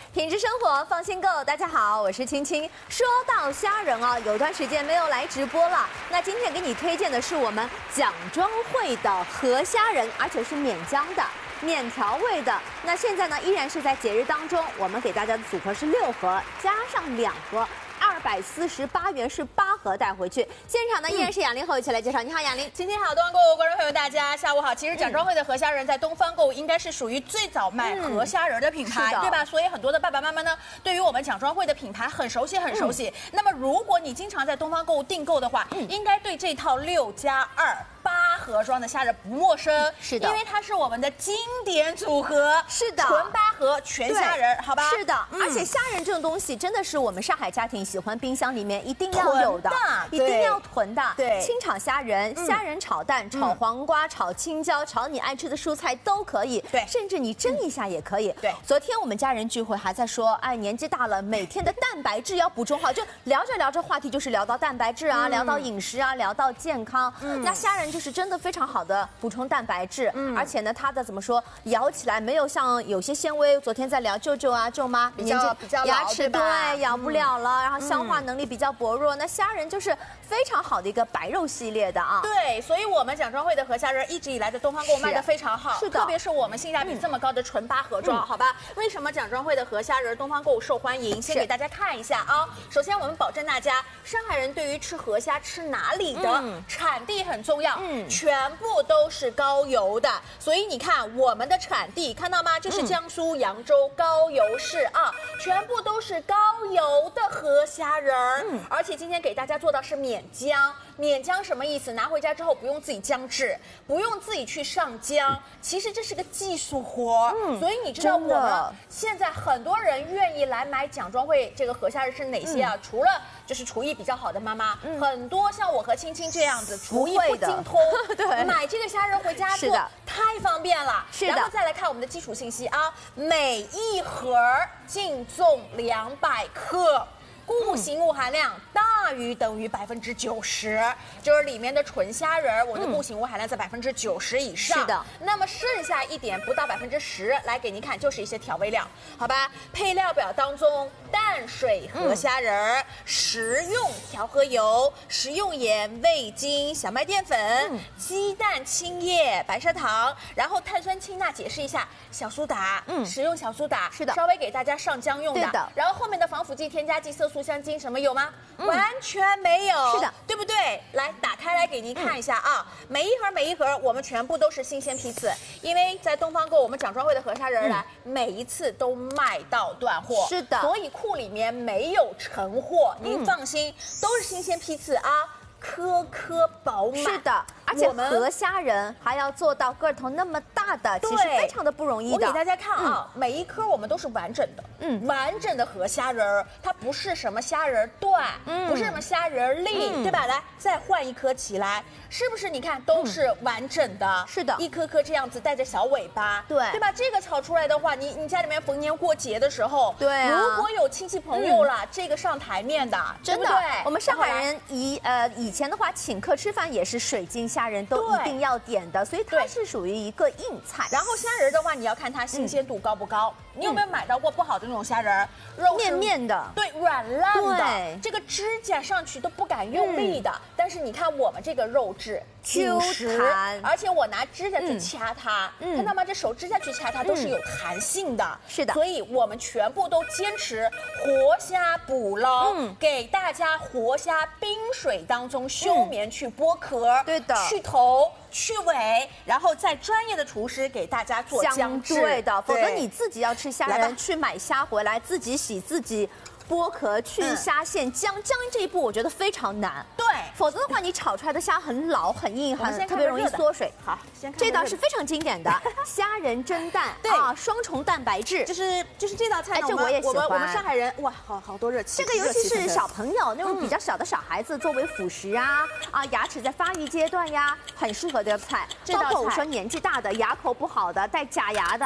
品质生活，放心购。大家好，我是青青。说到虾仁啊，有段时间没有来直播了。那今天给你推荐的是我们蒋庄汇的河虾仁，而且是免浆的。 免调味的，那现在呢依然是在节日当中，我们给大家的组合是6盒，加上2盒，248元是8盒带回去。现场呢依然是雅玲和我一起来介绍。你好，雅玲。 今天好，东方购物观众朋友大家下午好。其实蒋庄汇的河虾仁在东方购物应该是属于最早卖河虾仁的品牌，对吧？所以很多的爸爸妈妈呢，对于我们蒋庄汇的品牌很熟悉，很熟悉。那么如果你经常在东方购物订购的话，应该对这套6+2。 8盒装的虾仁不陌生， 是的， 因为它是我们的经典组合， 是的， 纯8盒全虾仁，好吧？ 是的，而且虾仁这种东西真的是我们上海家庭喜欢冰箱里面一定要有的，一定要囤的。对，清炒虾仁、虾仁炒蛋、炒黄瓜、炒青椒、炒你爱吃的蔬菜都可以， 对， 甚至你蒸一下也可以。 对， 昨天我们家人聚会还在说，哎，年纪大了，每天的蛋白质要补充好，就聊着聊着话题就是聊到蛋白质啊，聊到饮食啊，聊到健康。那虾仁就是真的非常好的补充蛋白质，而且呢，它的怎么说，咬起来没有像有些纤维，昨天在聊舅舅啊、舅妈， 比较牙齿对咬不了了，然后消化能力比较薄弱。那虾仁就是非常好的一个白肉系列的啊。 对，所以我们蒋庄汇的河虾仁一直以来在东方购物卖的非常好， 是的， 特别是我们性价比这么高的纯8盒装，好吧？为什么蒋庄汇的河虾仁东方购物受欢迎？先给大家看一下啊。首先，我们保证大家，上海人对于吃河虾吃哪里的产地很重要，全部都是高油的，所以你看我们的产地看到吗？这是江苏扬州高邮市啊，全部都是高油的河虾仁儿，而且今天给大家做到是免浆。免浆什么意思？拿回家之后不用自己浆制，不用自己去上浆，其实这是个技术活。所以你知道我们现在很多人愿意来买蒋庄汇这个河虾仁是哪些啊？除了就是厨艺比较好的妈妈，很多像我和青青这样子厨艺不精通，对，买这个虾仁回家做太方便了。是的，然后再来看我们的基础信息啊，每一盒净重200克。固形物含量大于等于90%，就是里面的纯虾仁，我的固形物含量在90%以上。是的，那么剩下一点不到10%，来给您看，就是一些调味料，好吧？配料表当中，淡水河虾仁、食用调和油、食用盐、味精、小麦淀粉、鸡蛋清液、白砂糖，然后碳酸氢钠解释一下，小苏打，食用小苏打，是的，稍微给大家上浆用的。对的，然后后面的防腐剂、添加剂、色素。香精什么有吗？完全没有，是的，对不对？来，打开来给您看一下啊，每一盒我们全部都是新鲜批次，因为在东方购我们蒋庄汇的河虾仁来，每一次都卖到断货，是的，所以库里面没有陈货，您放心，都是新鲜批次啊。颗颗饱满，是的， 而且河虾仁还要做到个头那么大的，其实非常的不容易的。 我给大家看啊，每一颗我们都是完整的，完整的河虾仁，它不是什么虾仁段，不是什么虾仁粒，对吧？来，再换一颗起来，是不是？你看都是完整的，是的，一颗颗这样子带着小尾巴，对吧？这个炒出来的话，你家里面逢年过节的时候，对，如果有亲戚朋友了，这个上台面的，真的， 我们上海人以前的话，请客吃饭也是水晶虾仁都一定要点的，所以它是属于一个硬菜。 然后虾仁的话，你要看它新鲜度高不高。你有没有买到过不好的那种虾仁？肉面面的， 对，软烂的，这个指甲上去都不敢用力的。但是你看我们这个肉质。 Q 弹， 而且我拿指甲去掐它，看到吗？这手指甲去掐它都是有弹性的，是的。所以我们全部都坚持活虾捕捞，给大家活虾冰水当中休眠去剥壳，对的，去头。去尾，然后再专业的厨师给大家做姜制， 对的，否则你自己要吃虾仁，去买虾回来自己洗自己。剥壳、去虾线、姜这一步我觉得非常难，对，否则的话你炒出来的虾很老、很硬、特别容易缩水。好，先看这道是非常经典的虾仁蒸蛋，对啊，双重蛋白质， 就是这道菜呢， 这我也喜欢。 我们上海人哇，好多热气。 这个尤其是小朋友那种比较小的小孩子，作为辅食啊，牙齿在发育阶段呀，很适合这道菜。包括我说年纪大的、牙口不好的、带假牙的。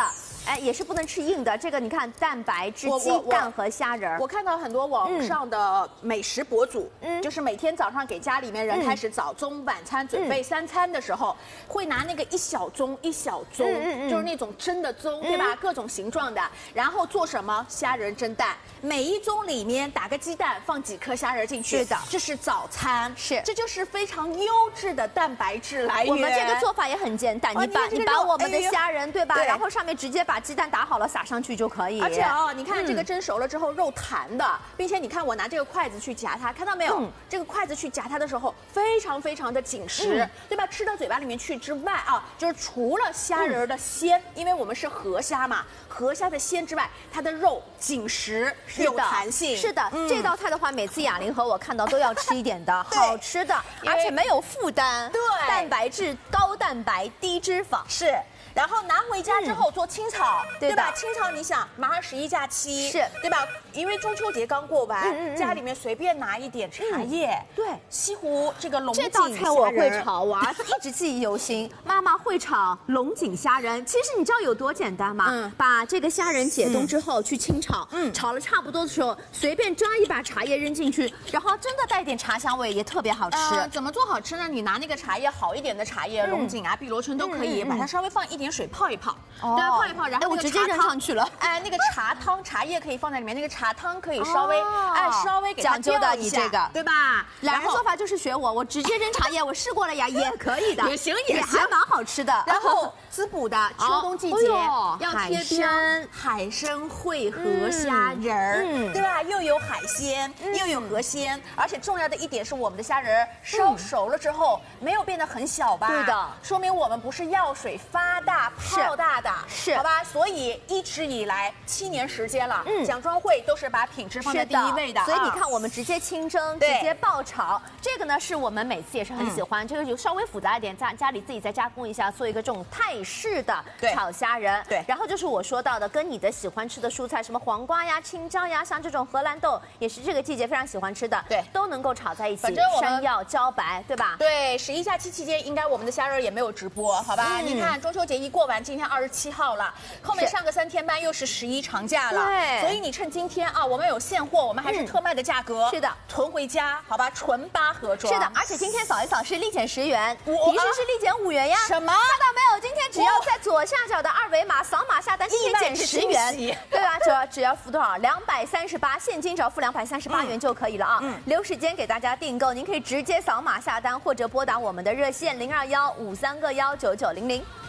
哎，也是不能吃硬的。这个你看，蛋白质、鸡蛋和虾仁。 我看到很多网上的美食博主，就是每天早上给家里面人开始早中晚餐准备3餐的时候，会拿那个一小盅，就是那种蒸的盅，对吧？各种形状的，然后做什么虾仁蒸蛋，每一盅里面打个鸡蛋，放几颗虾仁进去。 是的， 这是早餐，这就是非常优质的蛋白质来源。 我们这个做法也很简单，你把我们的虾仁对吧？然后上面直接把鸡蛋打好了撒上去就可以。 而且你看这个蒸熟了之后肉弹的，并且你看我拿这个筷子去夹它，看到没有？这个筷子去夹它的时候非常的紧实，对吧？吃到嘴巴里面去之外就是除了虾仁的鲜，因为我们是河虾嘛，河虾的鲜之外，它的肉紧实有弹性。 是的，这道菜的话，每次雅玲和我看到都要吃一点的，好吃的，而且没有负担。 对， 蛋白质高蛋白低脂肪。 是。然后拿回家之后做清炒，对吧？清炒你想，马上11假期， 是对吧？因为中秋节刚过完，家里面随便拿一点茶叶， 对， 西湖这个龙井这道菜我会炒，我儿子一直记忆犹新。妈妈会炒龙井虾仁，其实你知道有多简单吗？把这个虾仁解冻之后去清炒，炒了差不多的时候，随便抓一把茶叶扔进去，然后真的带点茶香味，也特别好吃。 怎么做好吃呢？你拿那个茶叶好一点的茶叶，龙井啊、碧螺春都可以，把它稍微放一点水泡一泡，对，泡一泡，然后我直接扔上去了。 哎，那个茶汤茶叶可以放在里面，那个茶汤可以稍微稍微给它讲究的，你这个对吧？ 两人做法就是学我直接扔茶叶，我试过了呀，也可以的， 也行， 还蛮好吃的。 然后滋补的秋冬季节要贴标海参烩河虾仁儿，对吧？又有海鲜，又有河鲜，而且重要的一点是我们的虾仁烧熟了之后没有变得很小吧？ 对的， 说明我们不是药水发大泡大的， 是好吧？所以一直以来7年时间了，蒋庄会都是把品质放在第一位的。 所以你看，我们直接清蒸，直接爆炒，这个呢是我们每次也是很喜欢。这个就稍微复杂一点，家里自己再加工一下，做一个这种泰式的炒虾仁。 对， 然后就是我说到的，跟你的喜欢吃的蔬菜，什么黄瓜呀、青椒呀，像这种荷兰豆，也是这个季节非常喜欢吃的， 对， 都能够炒在一起。 反正山药、茭白，对吧？ 对，11假期期间应该我们的虾仁也没有直播，好吧？你看中秋节一过完，今天27号了，后面上个3天班又是11长假了， 对， 所以你趁今天我们有现货，我们还是特卖的价格， 是的， 囤回家，好吧？纯8盒装， 是的，而且今天扫一扫是立减10元，平时是立减5元呀。 什么？ 看到没有？今天只要在左下角的2维码扫码下单，今天减10元，对吧？只要付多少？238，现金只要付238元就可以了啊。留时间给大家订购，您可以直接扫码下单，或者拨打我们的热线0215319900。